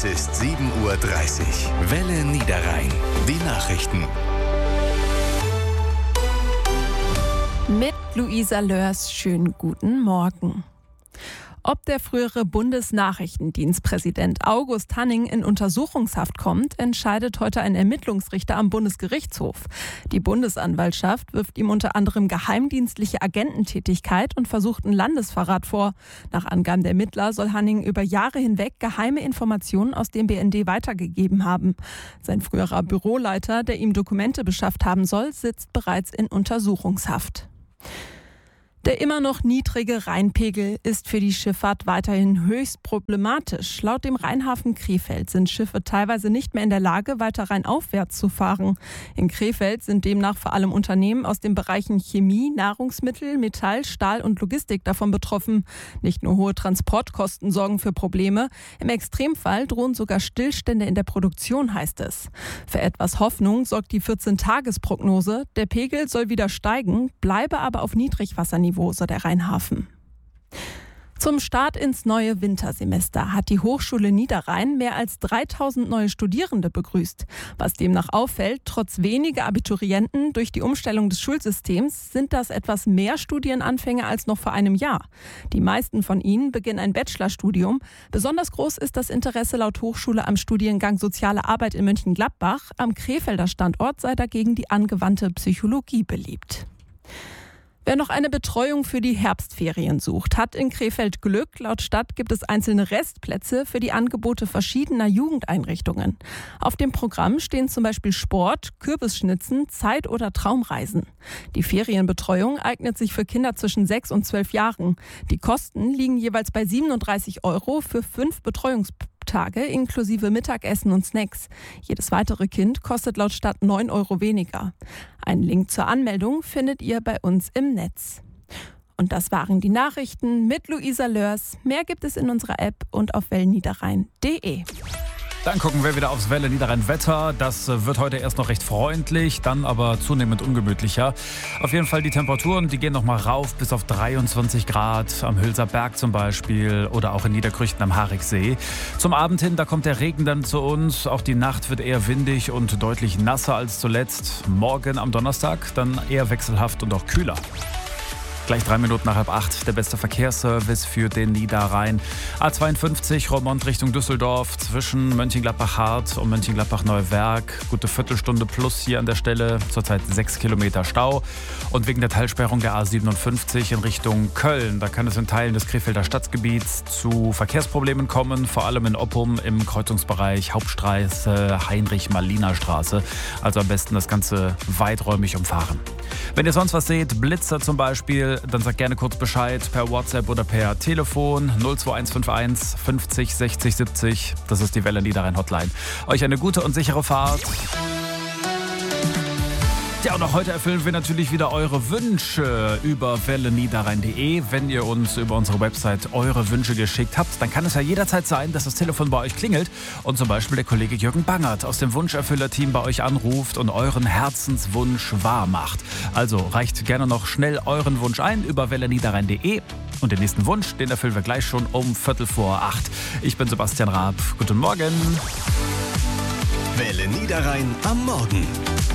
Es ist 7:30 Uhr. Welle Niederrhein. Die Nachrichten. Mit Luisa Lörs, schönen guten Morgen. Ob der frühere Bundesnachrichtendienstpräsident August Hanning in Untersuchungshaft kommt, entscheidet heute ein Ermittlungsrichter am Bundesgerichtshof. Die Bundesanwaltschaft wirft ihm unter anderem geheimdienstliche Agententätigkeit und versuchten Landesverrat vor. Nach Angaben der Ermittler soll Hanning über Jahre hinweg geheime Informationen aus dem BND weitergegeben haben. Sein früherer Büroleiter, der ihm Dokumente beschafft haben soll, sitzt bereits in Untersuchungshaft. Der immer noch niedrige Rheinpegel ist für die Schifffahrt weiterhin höchst problematisch. Laut dem Rheinhafen Krefeld sind Schiffe teilweise nicht mehr in der Lage, weiter rheinaufwärts zu fahren. In Krefeld sind demnach vor allem Unternehmen aus den Bereichen Chemie, Nahrungsmittel, Metall, Stahl und Logistik davon betroffen. Nicht nur hohe Transportkosten sorgen für Probleme. Im Extremfall drohen sogar Stillstände in der Produktion, heißt es. Für etwas Hoffnung sorgt die 14-Tages-Prognose. Der Pegel soll wieder steigen, bleibe aber auf Niedrigwasserniveau, so der Rheinhafen. Zum Start ins neue Wintersemester hat die Hochschule Niederrhein mehr als 3000 neue Studierende begrüßt. Was demnach auffällt, trotz weniger Abiturienten durch die Umstellung des Schulsystems sind das etwas mehr Studienanfänger als noch vor einem Jahr. Die meisten von ihnen beginnen ein Bachelorstudium. Besonders groß ist das Interesse laut Hochschule am Studiengang Soziale Arbeit in Mönchengladbach. Am Krefelder Standort sei dagegen die angewandte Psychologie beliebt. Wer noch eine Betreuung für die Herbstferien sucht, hat in Krefeld Glück. Laut Stadt gibt es einzelne Restplätze für die Angebote verschiedener Jugendeinrichtungen. Auf dem Programm stehen zum Beispiel Sport, Kürbisschnitzen, Zeit- oder Traumreisen. Die Ferienbetreuung eignet sich für Kinder zwischen 6 und 12 Jahren. Die Kosten liegen jeweils bei 37 € für 5 Betreuungstage inklusive Mittagessen und Snacks. Jedes weitere Kind kostet laut Stadt 9 € weniger. Einen Link zur Anmeldung findet ihr bei uns im Netz. Und das waren die Nachrichten mit Luisa Lörs. Mehr gibt es in unserer App und auf wellenniederrhein.de. Dann gucken wir wieder aufs Welle Niederrhein Wetter. Das wird heute erst noch recht freundlich, dann aber zunehmend ungemütlicher. Auf jeden Fall die Temperaturen, die gehen noch mal rauf bis auf 23 Grad am Hülser Berg zum Beispiel oder auch in Niederkrüchten am Harichsee. Zum Abend hin, da kommt der Regen dann zu uns. Auch die Nacht wird eher windig und deutlich nasser als zuletzt. Morgen am Donnerstag dann eher wechselhaft und auch kühler. Gleich 3 Minuten nach 7:30, der beste Verkehrsservice für den Niederrhein. A52 Roermond Richtung Düsseldorf zwischen Mönchengladbach-Hart und Mönchengladbach-Neuwerk. Gute Viertelstunde plus hier an der Stelle, zurzeit 6 Kilometer Stau. Und wegen der Teilsperrung der A57 in Richtung Köln, da kann es in Teilen des Krefelder Stadtgebiets zu Verkehrsproblemen kommen, vor allem in Oppum im Kreuzungsbereich Hauptstraße Heinrich-Malina-Straße. Also am besten das Ganze weiträumig umfahren. Wenn ihr sonst was seht, Blitzer zum Beispiel, dann sagt gerne kurz Bescheid per WhatsApp oder per Telefon 02151 50 60 70. Das ist die Welle Niederrhein Hotline. Euch eine gute und sichere Fahrt. Ja, und auch heute erfüllen wir natürlich wieder eure Wünsche über welleniederrhein.de. Wenn ihr uns über unsere Website eure Wünsche geschickt habt, dann kann es ja jederzeit sein, dass das Telefon bei euch klingelt und zum Beispiel der Kollege Jürgen Bangert aus dem Wunscherfüller-Team bei euch anruft und euren Herzenswunsch wahr macht. Also reicht gerne noch schnell euren Wunsch ein über welleniederrhein.de und den nächsten Wunsch, den erfüllen wir gleich schon um 7:45. Ich bin Sebastian Raab. Guten Morgen. Welle Niederrhein am Morgen.